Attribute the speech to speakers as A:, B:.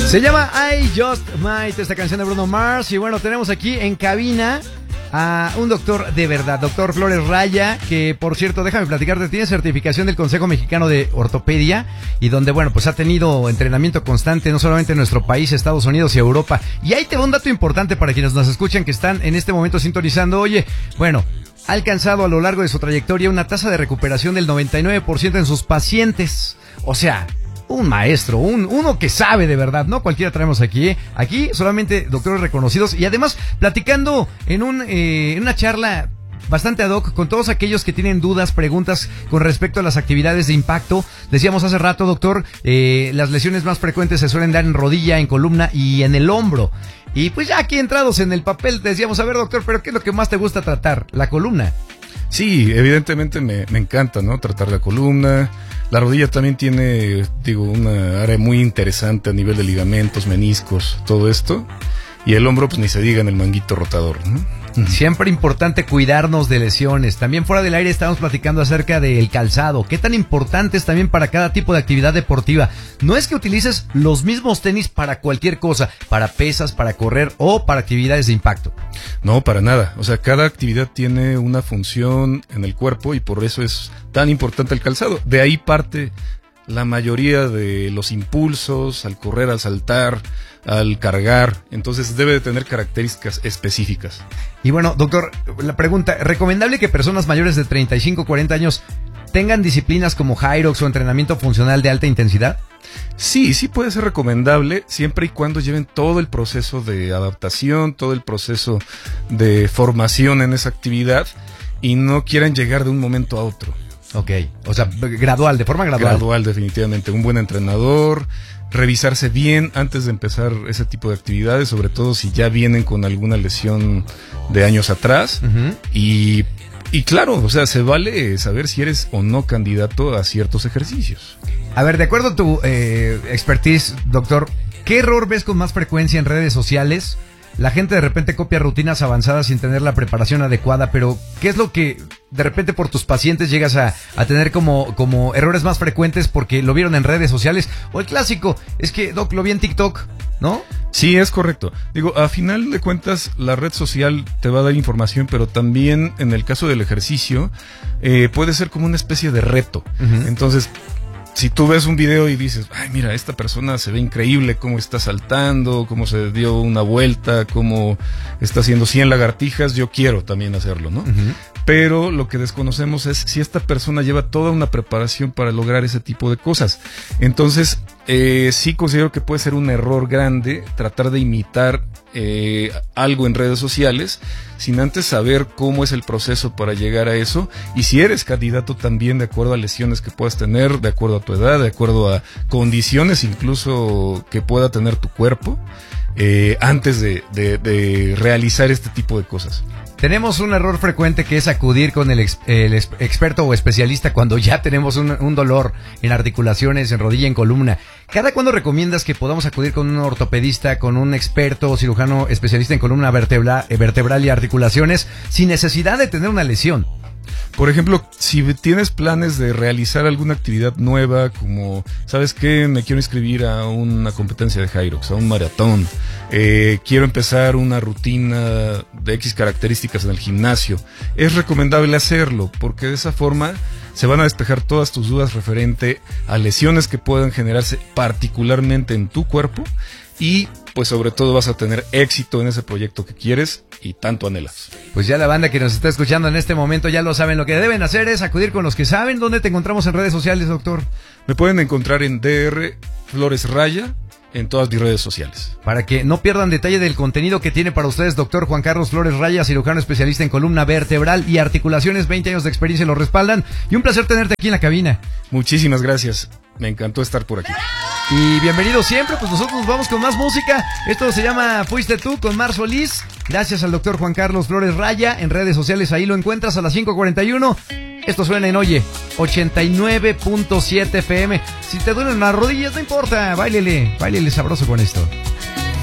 A: Se llama I Just Might, esta canción de Bruno Mars. Y bueno, tenemos aquí en cabina a un doctor de verdad, doctor Flores Raya, que por cierto, déjame platicarte, tiene certificación del Consejo Mexicano de Ortopedia y donde, bueno, pues ha tenido entrenamiento constante, no solamente en nuestro país, Estados Unidos y Europa. Y ahí te va un dato importante para quienes nos escuchan que están en este momento sintonizando. Oye, bueno, ha alcanzado a lo largo de su trayectoria una tasa de recuperación del 99% en sus pacientes. O sea, un maestro, uno que sabe de verdad, no cualquiera traemos aquí, ¿eh? Aquí solamente doctores reconocidos y además platicando en una charla bastante ad hoc con todos aquellos que tienen dudas, preguntas con respecto a las actividades de impacto. Decíamos hace rato, doctor, las lesiones más frecuentes se suelen dar en rodilla, en columna y en el hombro. Y pues ya aquí entrados en el papel decíamos, a ver doctor, pero ¿qué es lo que más te gusta tratar? ¿La columna?
B: Sí, evidentemente me encanta, ¿no? Tratar la columna. La rodilla también tiene, una área muy interesante a nivel de ligamentos, meniscos, todo esto. Y el hombro, pues ni se diga en el manguito rotador, ¿no?
A: Siempre importante cuidarnos de lesiones. También fuera del aire estábamos platicando acerca del calzado. ¿Qué tan importante es también para cada tipo de actividad deportiva? No es que utilices los mismos tenis para cualquier cosa, para pesas, para correr o para actividades de impacto.
B: No, para nada. O sea, cada actividad tiene una función en el cuerpo y por eso es tan importante el calzado. De ahí parte la mayoría de los impulsos al correr, al saltar, al cargar. Entonces debe de tener características específicas.
A: Y bueno, doctor, la pregunta, ¿recomendable que personas mayores de 35 o 40 años tengan disciplinas como Hyrox o entrenamiento funcional de alta intensidad?
B: Sí puede ser recomendable siempre y cuando lleven todo el proceso de adaptación, todo el proceso de formación en esa actividad y no quieran llegar de un momento a otro.
A: Ok, o sea, gradual, de forma gradual.
B: Gradual, definitivamente. Un buen entrenador, revisarse bien antes de empezar ese tipo de actividades, sobre todo si ya vienen con alguna lesión de años atrás. Uh-huh. Y claro, o sea, se vale saber si eres o no candidato a ciertos ejercicios.
A: A ver, de acuerdo a tu expertise, doctor, ¿qué error ves con más frecuencia en redes sociales? La gente de repente copia rutinas avanzadas sin tener la preparación adecuada, pero ¿qué es lo que de repente por tus pacientes llegas a tener como errores más frecuentes porque lo vieron en redes sociales? O el clásico, es que, doc, lo vi en TikTok, ¿no?
B: Sí, es correcto. A final de cuentas, la red social te va a dar información, pero también en el caso del ejercicio, puede ser como una especie de reto. Uh-huh. Entonces, si tú ves un video y dices, ay, mira, esta persona se ve increíble, cómo está saltando, cómo se dio una vuelta, cómo está haciendo 100 lagartijas, yo quiero también hacerlo, ¿no? Uh-huh. Pero lo que desconocemos es si esta persona lleva toda una preparación para lograr ese tipo de cosas. Entonces, sí considero que puede ser un error grande tratar de imitar algo en redes sociales sin antes saber cómo es el proceso para llegar a eso y si eres candidato también de acuerdo a lesiones que puedas tener, de acuerdo a tu edad, de acuerdo a condiciones incluso que pueda tener tu cuerpo antes de realizar este tipo de cosas.
A: Tenemos un error frecuente que es acudir con el experto o especialista cuando ya tenemos un dolor en articulaciones, en rodilla, en columna. ¿Cada cuándo recomiendas que podamos acudir con un ortopedista, con un experto o cirujano especialista en columna vertebral y articulaciones sin necesidad de tener una lesión?
B: Por ejemplo, si tienes planes de realizar alguna actividad nueva, como, ¿sabes qué? Me quiero inscribir a una competencia de Hyrox, a un maratón. Quiero empezar una rutina de X características en el gimnasio. Es recomendable hacerlo, porque de esa forma se van a despejar todas tus dudas referente a lesiones que puedan generarse particularmente en tu cuerpo y pues sobre todo vas a tener éxito en ese proyecto que quieres y tanto anhelas.
A: Pues ya la banda que nos está escuchando en este momento ya lo saben, lo que deben hacer es acudir con los que saben. ¿Dónde te encontramos en redes sociales, doctor?
B: Me pueden encontrar en Dr. Flores Raya en todas mis redes sociales.
A: Para que no pierdan detalle del contenido que tiene para ustedes, doctor Juan Carlos Flores Raya, cirujano especialista en columna vertebral y articulaciones, 20 años de experiencia lo respaldan y un placer tenerte aquí en la cabina.
B: Muchísimas gracias, me encantó estar por aquí.
A: Y bienvenido siempre, pues nosotros nos vamos con más música. Esto se llama Fuiste Tú con Mar Solís. Gracias al doctor Juan Carlos Flores Raya. En redes sociales ahí lo encuentras a las 5:41. Esto suena en Oye 89.7 FM. Si te duelen las rodillas, no importa, báilele sabroso con esto.